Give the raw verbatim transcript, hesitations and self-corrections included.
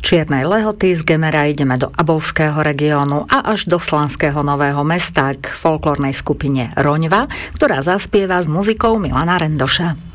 Čiernej Lehoty z Gemera ideme do Abovského regiónu a až do Slanského Nového Mesta k folklórnej skupine Roňva, ktorá zaspieva s muzikou Milana Rendoša.